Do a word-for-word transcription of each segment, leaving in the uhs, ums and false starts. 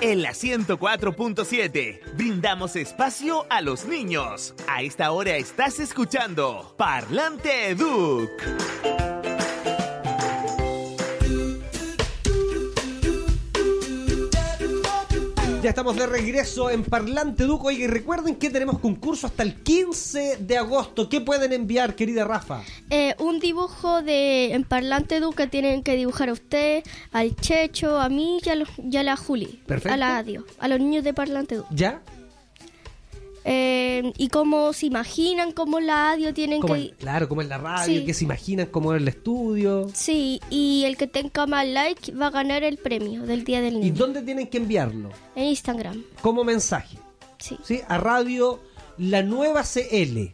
En la ciento cuatro punto siete, brindamos espacio a los niños. A esta hora estás escuchando Parlante Educ. Ya estamos de regreso en Parlante Educ. Oye, recuerden que tenemos concurso hasta el quince de agosto. ¿Qué pueden enviar, querida Rafa? Eh, un dibujo de en Parlante Educ que tienen que dibujar a usted, al Checho, a mí y a, los, y a la Juli. Perfecto. A la Adio, a los niños de Parlante Educ. ¿Ya? Eh, y cómo se imaginan cómo la Adio tienen Como que... el- claro, como en la radio, Sí. que se imaginan cómo es el estudio. Sí, y el que tenga más like va a ganar el premio del Día del ¿Y Niño. dónde tienen que enviarlo? En Instagram, Como mensaje. sí. ¿Sí? A radio La Nueva C L.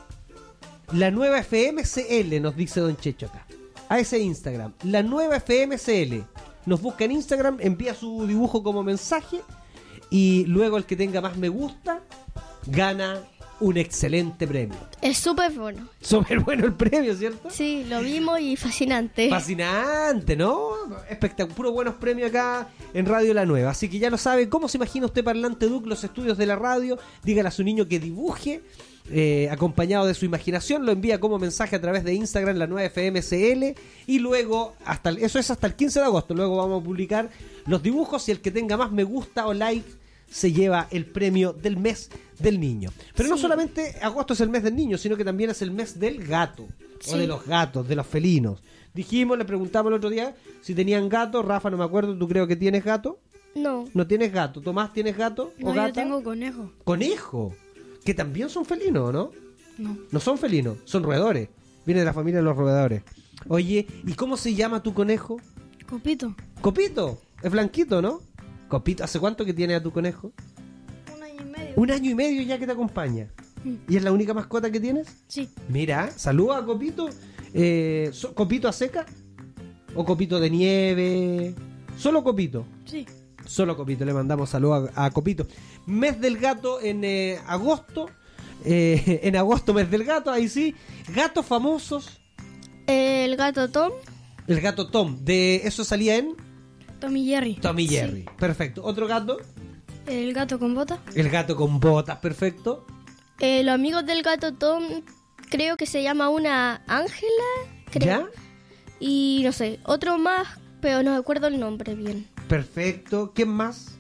La Nueva F M C L, nos dice Don Checho acá. A ese Instagram. La Nueva F M C L. Nos busca en Instagram, envía su dibujo como mensaje y luego el que tenga más me gusta gana un excelente premio. Es súper bueno. Súper bueno el premio, ¿cierto? Sí, lo vimos y fascinante. Fascinante, ¿no? Espectacular, puros buenos premios acá en Radio La Nueva. Así que ya lo sabe, ¿cómo se imagina usted Parlante Educ, los estudios de la radio? Dígale a su niño que dibuje, eh, acompañado de su imaginación, lo envía como mensaje a través de Instagram, La Nueva F M C L, y luego, hasta el- eso es hasta el quince de agosto, luego vamos a publicar los dibujos y el que tenga más me gusta o like se lleva el premio del mes del niño. Pero no Sí. solamente agosto es el mes del niño, sino que también es el mes del gato. O Sí. de los gatos, de los felinos. Dijimos, le preguntamos el otro día si tenían gato. Rafa, no me acuerdo, ¿tú creo que tienes gato? No, No tienes gato. ¿Tomás tienes gato o No, gata? yo tengo conejo. Conejo. Que también son felinos, ¿no? No. No son felinos, son roedores. Viene de la familia de los roedores. Oye, ¿y cómo se llama tu conejo? Copito. Copito. Es blanquito, ¿no? Copito, ¿hace cuánto que tiene a tu conejo? Un año y medio. Un año y medio ya que te acompaña. ¿Y es la única mascota que tienes? Sí. Mira, saluda a Copito. Eh, so- ¿Copito a seca? ¿O Copito de nieve? Solo Copito. Sí. Solo Copito, le mandamos saludos a, a Copito. Mes del gato en eh, agosto. Eh, en agosto, mes del gato, ahí sí. Gatos famosos. el gato Tom, El gato Tom. De eso salía en Tommy Jerry. Tommy Jerry. Perfecto. Otro gato. El gato con bota. El gato con botas. Perfecto. eh, los amigos del gato Tom, creo que se llama una Ángela, creo. ¿Ya? Y no sé, otro más, pero no recuerdo el nombre bien. Perfecto. ¿Quién más?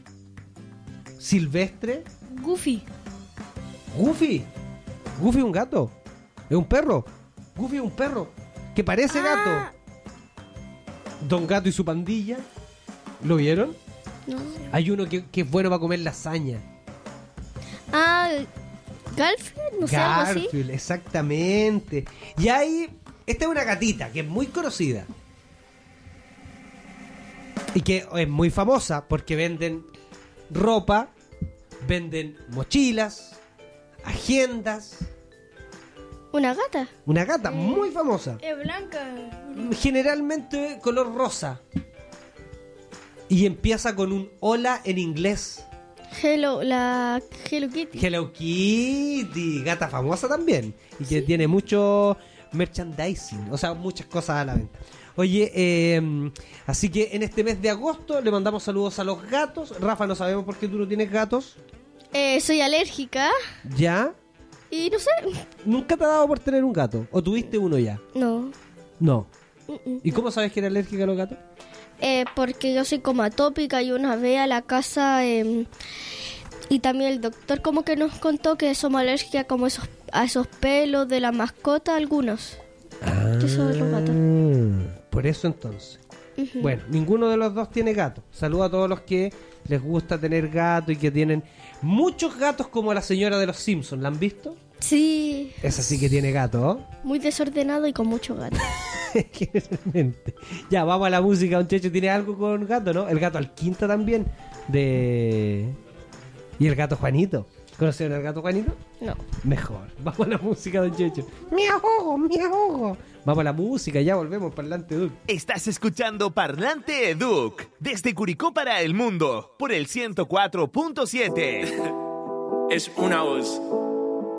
Silvestre. Goofy. Goofy. Goofy es un gato. Es un perro. Goofy es un perro. Que parece Ah. gato. Don Gato y su pandilla. ¿Lo vieron? No. Hay uno que, que es bueno para comer lasaña. Ah, Garfield, no sé, algo así. Garfield, exactamente. Y hay... Esta es una gatita que es muy conocida. Y que es muy famosa porque venden ropa, venden mochilas, agendas. Una gata. Una gata muy famosa. Es blanca. Generalmente color rosa. Y empieza con un hola en inglés. Hello, la Hello Kitty. Hello Kitty, gata famosa también. Y que tiene mucho merchandising, o sea, muchas cosas a la venta. Oye, eh, así que en este mes de agosto le mandamos saludos a los gatos. Rafa, no sabemos por qué tú no tienes gatos. Eh, soy alérgica ¿Ya? y no sé. ¿Nunca te ha dado por tener un gato? ¿O tuviste uno ya? No. No. Mm, mm. ¿Y cómo sabes que eres alérgica a los gatos? Eh, porque yo soy como atópica y una vez a la casa eh, y también el doctor como que nos contó que somos alérgicas como esos, a esos pelos de la mascota algunos. Eso de los gatos. Por eso entonces. Ujú. Bueno, ninguno de los dos tiene gato. Saludo a todos los que les gusta tener gato y que tienen muchos gatos como la señora de los Simpsons. ¿La han visto? Sí, Esa sí que tiene gato, ¿oh? muy desordenado y con mucho gato. Generalmente. Ya, vamos a la música. Un Checho tiene algo con gato, ¿no? El gato al quinto también. De... Y el gato Juanito. ¿Conocieron al gato Juanito? No. Mejor. Vamos a la música, don Checho. ¡Me ahogo, me ahogo! Vamos a la música, ya volvemos, Parlante Educ. Estás escuchando Parlante Educ desde Curicó para el mundo por el ciento cuatro punto siete. Es una voz.